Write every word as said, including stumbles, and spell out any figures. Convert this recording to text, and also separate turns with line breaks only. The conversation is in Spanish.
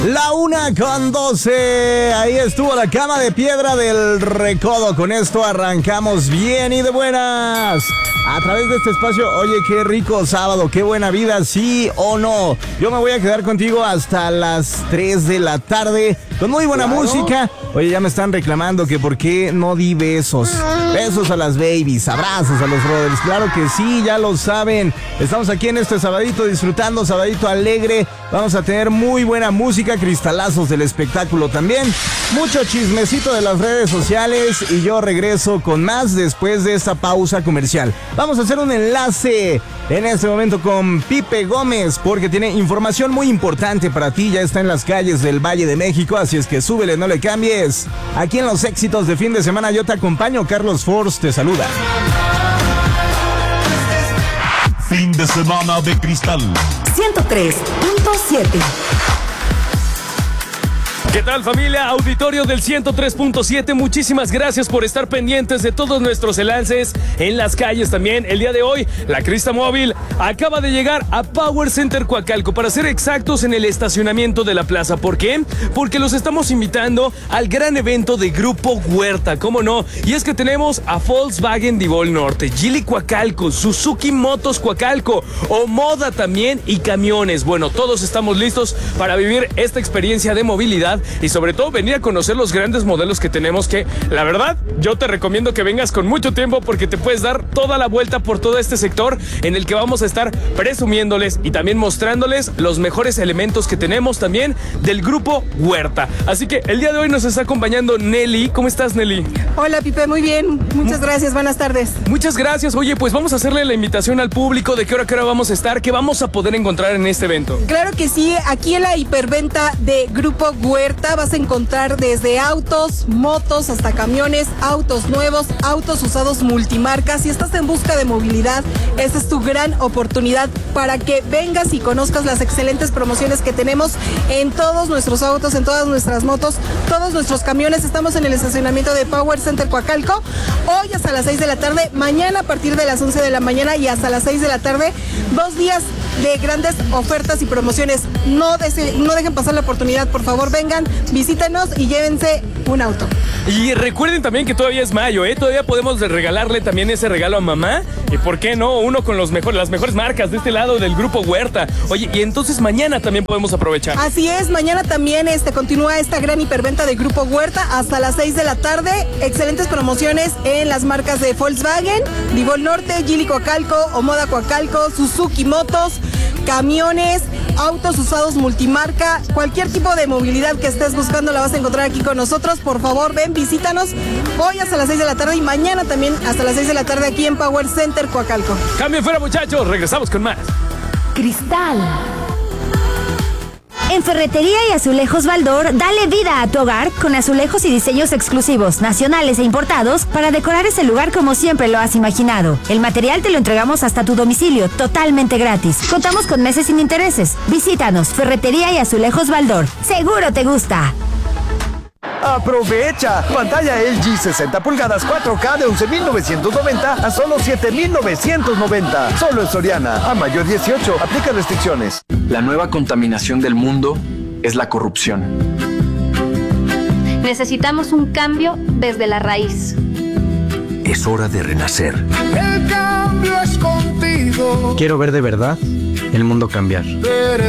La una con doce, ahí estuvo la cama de piedra del Recodo. Con esto arrancamos bien y de buenas a través de este espacio. Oye, qué rico sábado, qué buena vida, sí o no. Yo me voy a quedar contigo hasta las tres de la tarde con muy buena claro. música. Oye, ya me están reclamando que por qué no di besos. Besos a las babies, abrazos a los brothers. Claro que sí, ya lo saben. Estamos aquí en este sabadito disfrutando, sabadito alegre. Vamos a tener muy buena música, cristalazos del espectáculo también. Mucho chismecito de las redes sociales y yo regreso con más después de esta pausa comercial. Vamos a hacer un enlace en este momento con Pipe Gómez porque tiene información muy importante para ti. Ya está en las calles del Valle de México, así es que súbele, no le cambies. Aquí en los éxitos de fin de semana yo te acompaño. Carlos Force te saluda.
Fin de semana de cristal.
ciento tres punto siete.
¿Qué tal, familia? Auditorio del ciento tres punto siete, muchísimas gracias por estar pendientes de todos nuestros enlaces en las calles también. El día de hoy, la Crista Móvil acaba de llegar a Power Center Coacalco, para ser exactos, en el estacionamiento de la plaza. ¿Por qué? Porque los estamos invitando al gran evento de Grupo Huerta, ¿cómo no? Y es que tenemos a Volkswagen Divol Norte, Geely Coacalco, Suzuki Motos Coacalco, Omoda también y camiones. Bueno, todos estamos listos para vivir esta experiencia de movilidad y sobre todo venir a conocer los grandes modelos que tenemos, que la verdad yo te recomiendo que vengas con mucho tiempo porque te puedes dar toda la vuelta por todo este sector en el que vamos a estar presumiéndoles y también mostrándoles los mejores elementos que tenemos también del Grupo Huerta. Así que el día de hoy nos está acompañando Nelly. ¿Cómo estás, Nelly?
Hola, Pipe, muy bien, muchas gracias, buenas tardes.
Muchas gracias. Oye, pues vamos a hacerle la invitación al público de qué hora, qué hora vamos a estar, qué vamos a poder encontrar en este evento.
Claro que sí, aquí en la hiperventa de Grupo Huerta vas a encontrar desde autos, motos, hasta camiones, autos nuevos, autos usados multimarcas. Si estás en busca de movilidad, esta es tu gran oportunidad para que vengas y conozcas las excelentes promociones que tenemos en todos nuestros autos, en todas nuestras motos, todos nuestros camiones. Estamos en el estacionamiento de Power Center Coacalco, hoy hasta las seis de la tarde, mañana a partir de las once de la mañana y hasta las seis de la tarde, dos días de grandes ofertas y promociones. No, dese, no dejen pasar la oportunidad, por favor, vengan, visítenos y llévense un auto.
Y recuerden también que todavía es mayo, ¿eh? Todavía podemos regalarle también ese regalo a mamá. Y por qué no, uno con los mejores, las mejores marcas de este lado del Grupo Huerta. Oye, y entonces mañana también podemos aprovechar.
Así es, mañana también este, continúa esta gran hiperventa de Grupo Huerta hasta las seis de la tarde. Excelentes promociones en las marcas de Volkswagen, Divol Norte, Geely Coacalco, Omoda Coacalco, Suzuki Motos, camiones, autos usados multimarca, cualquier tipo de movilidad que estés buscando la vas a encontrar aquí con nosotros. Por favor, ven, visítanos hoy hasta las seis de la tarde y mañana también hasta las seis de la tarde aquí en Power Center Coacalco.
Cambien fuera, muchachos, regresamos con más.
Cristal. En Ferretería y Azulejos Baldor, dale vida a tu hogar con azulejos y diseños exclusivos, nacionales e importados, para decorar ese lugar como siempre lo has imaginado. El material te lo entregamos hasta tu domicilio, totalmente gratis. Contamos con meses sin intereses. Visítanos, Ferretería y Azulejos Baldor. Seguro te gusta.
¡Aprovecha! Pantalla L G sesenta pulgadas cuatro K de once mil novecientos noventa a solo siete mil novecientos noventa. Solo en Soriana. A mayor dieciocho. Aplica restricciones.
La nueva contaminación del mundo es la corrupción.
Necesitamos un cambio desde la raíz.
Es hora de renacer.
El cambio es contigo.
Quiero ver de verdad el mundo cambiar.